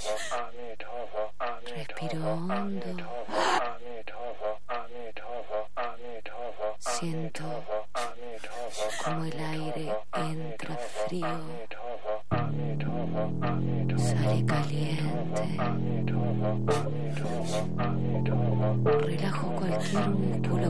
Respiro hondo. Siento como el aire entra frío, sale caliente. Relajo cualquier músculo